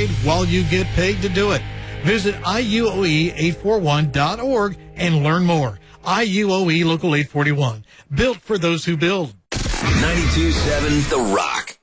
paid while you get paid to do it. Visit IUOE841.org and learn more. IUOE Local 841. Built for those who build. 92.7 The Rock.